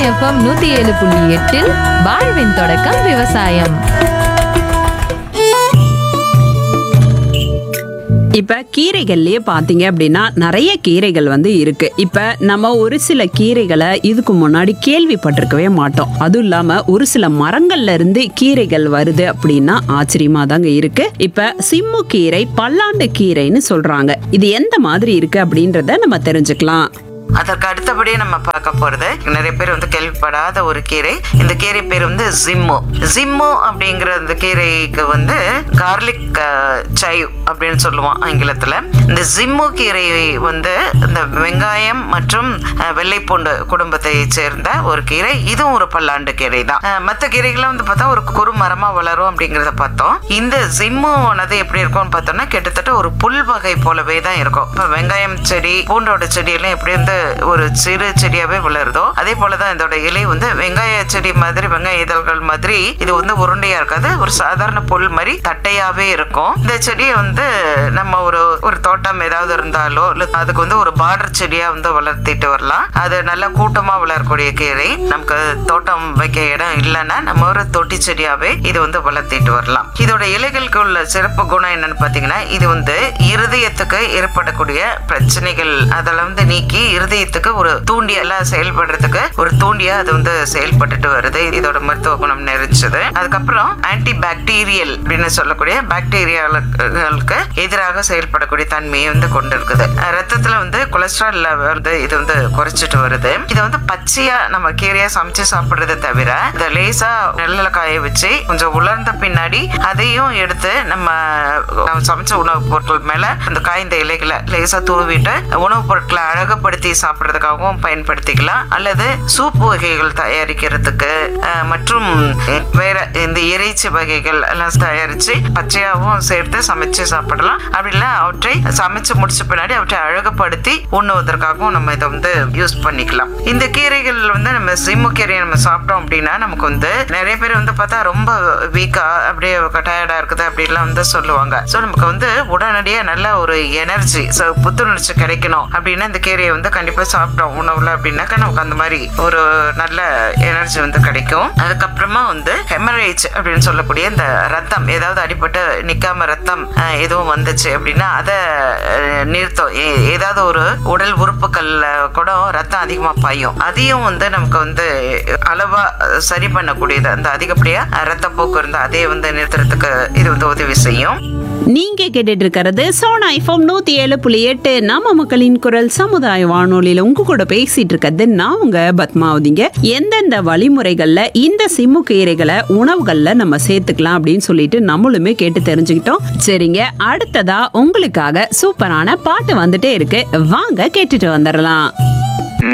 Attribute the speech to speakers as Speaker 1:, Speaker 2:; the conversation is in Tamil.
Speaker 1: எஃப்எம் 107.8 வாழ்வின் தொடக்கம் விவசாயம்.
Speaker 2: இப்ப கீரைகள்லயே பாத்தீங்க அப்படின்னா நிறைய கீரைகள் இருக்கு. இப்ப நம்ம ஒரு சில கீரைகளை இதுக்கு முன்னாடி கேள்விப்பட்டிருக்கவே மாட்டோம். அதுவும் இல்லாம ஒரு சில மரங்கள்ல இருந்து கீரைகள் வருது அப்படின்னா ஆச்சரியமா தாங்க இருக்கு. இப்ப சிம்மு கீரை, பல்லாண்டு கீரைன்னு சொல்றாங்க. இது எந்த மாதிரி இருக்கு அப்படின்றத நம்ம தெரிஞ்சுக்கலாம்.
Speaker 3: அதற்கு அடுத்தபடியே நம்ம பார்க்க போறது நிறைய பேர் கேள்விப்படாத ஒரு கீரை. இந்த கீரை பேர் ஜிம்மு. ஜிம்மு அப்படிங்கிற இந்த கீரைக்கு கார்லிக் சைவ் அப்படின்னு சொல்லுவோம் ஆங்கிலத்துல. இந்த ஜிம்மு கீரை இந்த வெங்காயம் மற்றும் வெள்ளைப்பூண்டு குடும்பத்தை சேர்ந்த ஒரு கீரை. இதுவும் ஒரு பல்லாண்டு கீரை தான். மற்ற கீரைகளை பார்த்தா ஒரு குறு மரமா வளரும் அப்படிங்கறத பார்த்தோம். இந்த ஜிம்மு எப்படி இருக்கும்னு பார்த்தோம்னா கிட்டத்தட்ட ஒரு புல் வகை போலவே தான் இருக்கும். இப்ப வெங்காயம் செடி, பூண்டோட செடி எல்லாம் எப்படி ஒரு சிறு செடியாவே வளருதோ அதே போலதான் இதோட இலை வெங்காய செடி மாதிரி, வெங்காய இதழ்கள் மாதிரி இது உருண்டையா இருக்காது. ஒரு சாதாரண புல் மாதிரி தட்டையாவே இருக்கும். இந்த செடியை நம்ம ஒரு தோட்டம் ஏதாவது இருந்தாலோ இல்ல அதுக்கு ஒரு பார்டர் செடியா வளர்த்திட்டு வரலாம். அது நல்லா கூட்டமா வளரக்கூடிய கீரை. நமக்கு தோட்டம் வைக்க இடம் இல்லைன்னா நம்ம ஒரு தொட்டி செடியாவே இது வளர்த்திட்டு வரலாம். இதோட இலைகளுக்கு உள்ள சிறப்பு குணம் என்னன்னு பாத்தீங்கன்னா, இது இருதயத்துக்கு ஏற்படக்கூடிய பிரச்சனைகள் அதெல்லாம் நீக்கி இருதயத்துக்கு ஒரு தூண்டியெல்லாம் செயல்படுறதுக்கு ஒரு தூண்டியா அது செயல்பட்டுட்டு வருது. இதோட மருத்துவ குணம் நிறைஞ்சது. அதுக்கப்புறம் ஆன்டி பாக்டீரியல் அப்படின்னு சொல்லக்கூடிய பாக்டீரியாக்களுக்கு எதிராக செயல்படக்கூடிய தன்மையை கொண்டு இருக்குது. ரத்தத்துல கொலஸ்ட்ரால் இது குறைச்சிட்டு வருது. இதை பச்சையா நம்ம கீரையா சமைச்சு சாப்பிடுறதை தவிர இதை லேசா நெல்ல காய வச்சு கொஞ்சம் உலர்ந்த பின்னாடி அதையும் எடுத்து நம்ம சமைச்ச உணவுப் பொருட்கள் மேல அந்த காய்ந்த இலைகளை லேசா தூவிட்டு உணவுப் பொருட்களை அழகுபடுத்தி சாப்பிடுறதுக்காகவும் பயன்படுத்திக்கலாம். அல்லது சூப்பு வகைகள் தயாரிக்கிறதுக்கு மற்றும் வேற இந்த இறைச்சி வகைகள் எல்லாம் தயாரிச்சு பச்சையாவும் சேர்த்து சமைச்சு சாப்பிடலாம். அப்படி இல்ல அவற்றை சமைச்சு முடிச்ச பின்னாடி அவற்றை அழகுபடுத்தி உண்ணுவதற்காகவும் நம்ம இதை யூஸ் பண்ணிக்கலாம். இந்த கீரைகள் நம்ம சிம்மு கீரையை நம்ம சாப்பிட்டோம் அப்படின்னா நமக்கு நிறைய பேர் பார்த்தா ரொம்ப வீக்கா அப்படியே டயர்டா இருக்குது அப்படிலாம் சொல்லுவாங்க. சோ நமக்கு உடனடியா நல்ல ஒரு எனர்ஜி, புத்துணர்ச்சி கிடைக்கணும் அப்படின்னா இந்த கீரையை கண்டிப்பா சாப்பிட்டோம் உணவுல அப்படின்னாக்கா நமக்கு அந்த மாதிரி ஒரு நல்ல எனர்ஜி கிடைக்கும். அதுக்கப்புறமா ஹெமரேஜ் அப்படின்னு சொல்லக்கூடிய இந்த ரத்தம் ஏதாவது அடிபட்டு நிக்காம ரத்தம் எதுவும் வந்துச்சு அப்படின்னா அதை நிறுத்தும். ஏதாவது ஒரு உடல் உறுப்புகள்ல கூட ரத்தம் அதிகமா பாயும். அதையும் நமக்கு அளவா சரி பண்ணக்கூடியது. அந்த அதிகப்படியா ரத்த போக்கு இருந்தா அதே நிறுத்துறதுக்கு இது உதவி செய்யும்.
Speaker 2: நீங்க கேட்டுட்டு இருக்கிறது சோனா எஃப்எம் 107.8 நம்ம மக்களின் குரல் சமுதாய வானொலியில உங்க கூட பேசிட்டு இருக்கிறது நான் உங்க பத்மாவதிங்க. எந்தெந்த வழிமுறைகள்ல இந்த சிம்மு கீரைகளை உணவுகள்ல நம்ம சேர்த்துக்கலாம் அப்படின்னு சொல்லிட்டு நம்மளுமே கேட்டு தெரிஞ்சுக்கிட்டோம். சரிங்க, அடுத்ததா உங்களுக்காக சூப்பரான பாட்டு வந்துட்டே இருக்கு. வாங்க கேட்டுட்டு வந்துடலாம்.